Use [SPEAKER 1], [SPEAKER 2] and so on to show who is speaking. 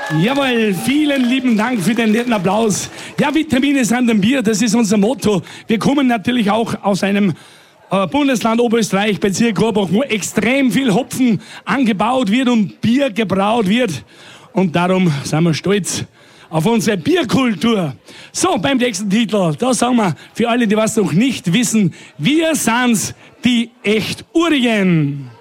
[SPEAKER 1] Jawohl, vielen lieben Dank für den netten Applaus. Ja, Vitamine sind ein Bier, das ist unser Motto. Wir kommen natürlich auch aus einem Bundesland Oberösterreich, Bezirk Gorbach, wo extrem viel Hopfen angebaut wird und Bier gebraut wird. Und darum sind wir stolz auf unsere Bierkultur. So, beim nächsten Titel, da sagen wir, für alle, die was noch nicht wissen, wir sind's, die echt Urigen.